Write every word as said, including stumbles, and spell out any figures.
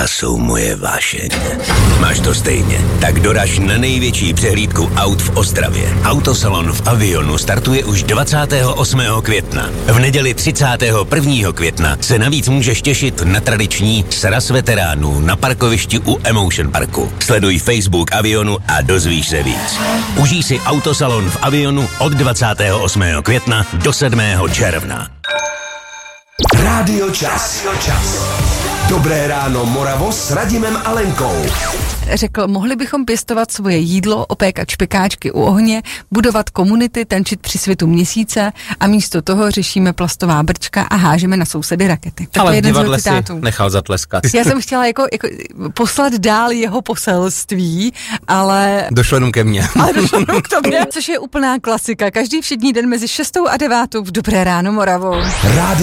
Auta jsou moje vášeň. Máš to stejně? Tak doraž na největší přehlídku aut v Ostravě. Autosalon v Avionu startuje už dvacátého osmého května. V neděli třicátého prvního května se navíc můžeš těšit na tradiční sraz veteránů na parkovišti u Emotion Parku. Sleduj Facebook Avionu a dozvíš se víc. Užij si Autosalon v Avionu od dvacátého osmého května do sedmého června. Rádio Čas. Dobré ráno Moravo s Radimem a Lenkou. Řekl, mohli bychom pěstovat svoje jídlo, opékat špekáčky u ohně, budovat komunity, tančit při svitu měsíce a místo toho řešíme plastová brčka a hážeme na sousedy rakety. Tak ale je jeden v divadle si citátů. Nechal zatleskat. Já jsem chtěla jako, jako poslat dál jeho poselství, ale... Došlo jenom ke mně. Ale došlo jenom k tobě, což je úplná klasika. Každý všední den mezi šestou a devátou v Dobré ráno Moravo. Rádio